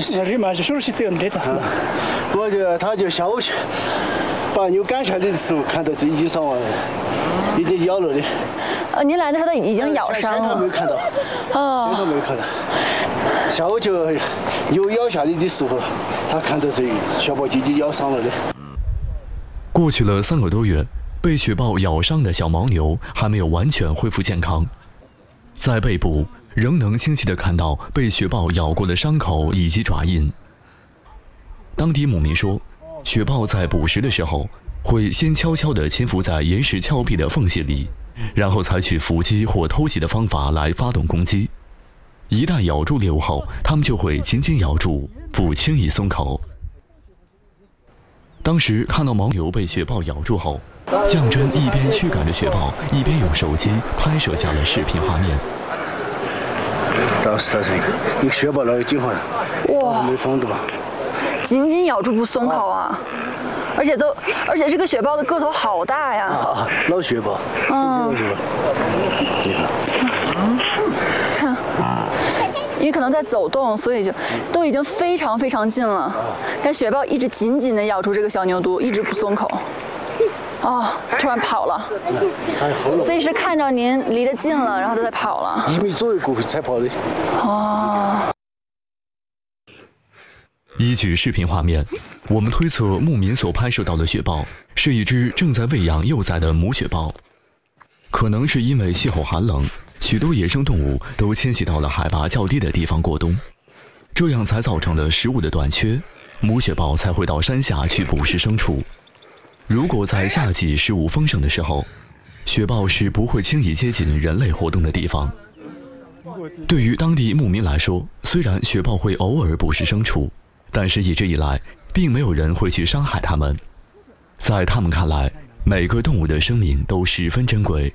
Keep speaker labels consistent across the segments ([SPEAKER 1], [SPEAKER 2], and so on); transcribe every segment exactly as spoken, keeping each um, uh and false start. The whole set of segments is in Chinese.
[SPEAKER 1] 那这嘛是手是这样的咋是？
[SPEAKER 2] 我就他就下午去把牛赶下来的时候，看到这已经伤完了，已经咬了的。
[SPEAKER 3] 呃，您来的时候它已经咬伤了。
[SPEAKER 2] 现场没有看到。哦。现场没有看到。下午就牛咬下来的时候，他看到这雪豹已经咬伤了的。
[SPEAKER 4] 过去了三个多月，被雪豹咬伤的小牦牛还没有完全恢复健康，在背部仍能清晰地看到被雪豹咬过的伤口以及爪印。当地牧民说，雪豹在捕食的时候会先悄悄地潜伏在岩石峭壁的缝隙里，然后采取伏击或偷袭的方法来发动攻击。一旦咬住猎物后，它们就会紧紧咬住，不轻易松口。当时看到牦牛被雪豹咬住后，降真一边驱赶着雪豹，一边用手机拍摄下了视频画面。
[SPEAKER 2] 当时它是一个一个雪豹那个颈环，哇，没放的吧？
[SPEAKER 3] 紧紧咬住不松口啊！而且都，而且这个雪豹的个头好大呀！
[SPEAKER 2] 啊，老雪豹，
[SPEAKER 3] 嗯，
[SPEAKER 2] 你
[SPEAKER 3] 看，看，因为可能在走动，所以就都已经非常非常近了。但雪豹一直紧紧地咬住这个小牛犊，一直不松口。哦，突然跑了，所以是看到您离得近了，然后它才跑了。
[SPEAKER 2] 一米左右过去才跑的。
[SPEAKER 3] 哦。
[SPEAKER 4] 依据视频画面，我们推测牧民所拍摄到的雪豹是一只正在喂养幼崽的母雪豹。可能是因为气候寒冷，许多野生动物都迁徙到了海拔较低的地方过冬，这样才造成了食物的短缺，母雪豹才会到山下去捕食牲畜。如果在夏季食物丰盛的时候，雪豹是不会轻易接近人类活动的地方。对于当地牧民来说，虽然雪豹会偶尔捕食牲畜，但是一直以来，并没有人会去伤害它们。在他们看来，每个动物的生命都十分珍贵。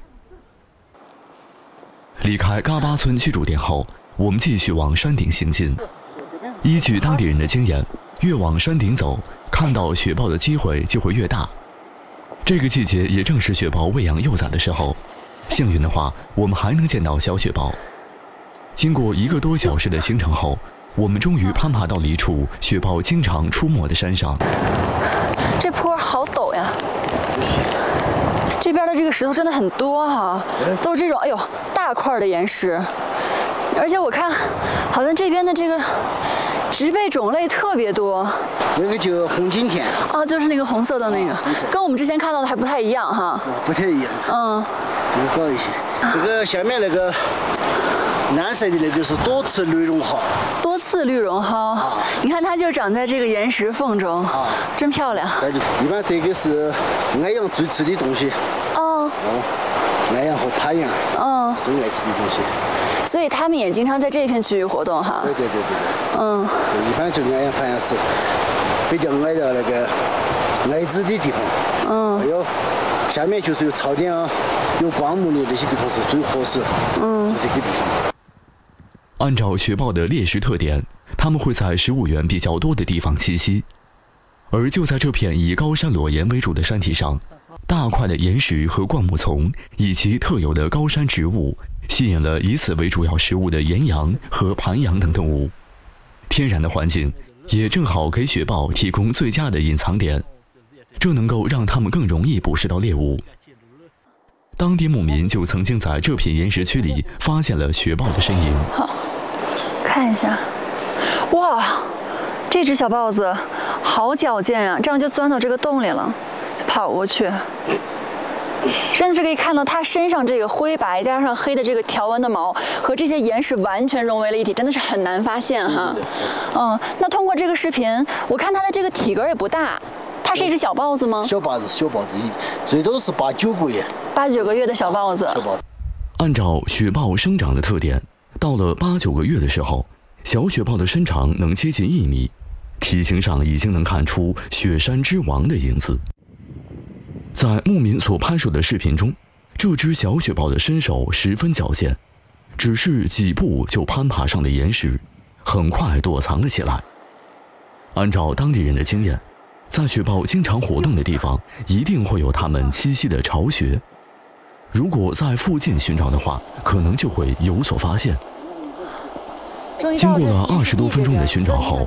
[SPEAKER 4] 离开嘎巴村居住点后，我们继续往山顶行进。依据当地人的经验，越往山顶走，看到雪豹的机会就会越大。这个季节也正是雪豹喂养幼崽的时候，幸运的话，我们还能见到小雪豹。经过一个多小时的行程后，我们终于攀爬到了一处雪豹经常出没的山上。
[SPEAKER 3] 这坡好陡呀！这边的这个石头真的很多哈、啊，都是这种哎呦大块的岩石，而且我看好像这边的这个植被种类特别多。
[SPEAKER 2] 那个就红景田
[SPEAKER 3] 啊，就是那个红色的那个，跟我们之前看到的还不太一样哈。
[SPEAKER 2] 不太一样。嗯，这个高一些。这个下面那个蓝色的那个是多刺绿绒蒿。
[SPEAKER 3] 多刺绿绒蒿，啊、你看它就长在这个岩石缝中，啊，真漂亮。
[SPEAKER 2] 一般这个是爱羊最吃的东西。哦。哦，爱羊和滩羊。嗯。最爱吃的东西。
[SPEAKER 3] 所以他们也经常在这片区域活动哈。
[SPEAKER 2] 对对对对对。嗯。对，一般就爱羊、滩羊是比较爱的那个爱子的地方。嗯。还有下面就是有草甸啊，有灌木的那些地方是最合适。嗯。就这个地方。
[SPEAKER 4] 按照雪豹的猎食特点，它们会在食物源比较多的地方栖息，而就在这片以高山裸岩为主的山体上，大块的岩石和灌木丛以及特有的高山植物，吸引了以此为主要食物的岩羊和盘羊等动物。天然的环境也正好给雪豹提供最佳的隐藏点，这能够让它们更容易捕食到猎物。当地牧民就曾经在这片岩石区里发现了雪豹的身影。
[SPEAKER 3] 好，看一下，哇，这只小豹子好矫健呀、啊，这样就钻到这个洞里了，跑过去，甚至可以看到它身上这个灰白加上黑的这个条纹的毛和这些岩石完全融为了一体，真的是很难发现哈。嗯，那通过这个视频，我看它的这个体格也不大。它是一只小豹子吗？
[SPEAKER 2] 小豹子，小豹子，最多是八九个月。
[SPEAKER 3] 八九个月的小豹子。
[SPEAKER 2] 小豹子。
[SPEAKER 4] 按照雪豹生长的特点，到了八九个月的时候，小雪豹的身长能接近一米，体型上已经能看出雪山之王的影子。在牧民所拍摄的视频中，这只小雪豹的身手十分矫健，只是几步就攀爬上了岩石，很快躲藏了起来。按照当地人的经验，在雪豹经常活动的地方，一定会有它们栖息的巢穴。如果在附近寻找的话，可能就会有所发现。经过了二十多分钟的寻找后，